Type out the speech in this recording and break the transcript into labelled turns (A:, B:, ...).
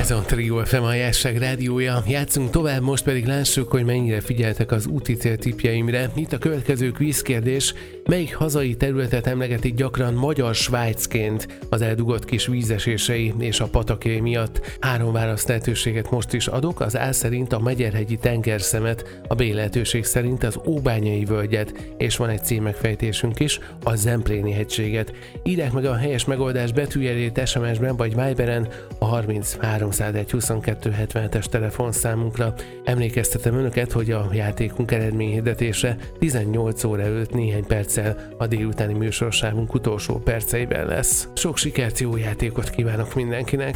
A: Ez a Trio FM Hajásság rádiója. Játszunk tovább, most pedig lássuk, hogy mennyire figyeltek az úti cél tippjeimre. Itt a következő kvízkérdés. Melyik hazai területet emlegetik gyakran magyar Svájcként az eldugott kis vízesései és a patakjai miatt? 3 választ lehetőséget most is adok, az A szerint a Megyerhegyi tengerszemet, a B lehetőség szerint az Óbányai völgyet, és van egy C megfejtésünk is, a Zempléni hegységet. Írják meg a helyes megoldás betűjelét SMS-ben vagy Viberen a 3301 22 77-es telefonszámunkra. Emlékeztetem önöket, hogy a játékunk eredményhirdetése 18 óra előtt néhány perccel a délutáni műsorsávunk utolsó perceiben lesz. Sok sikert, jó játékot kívánok mindenkinek!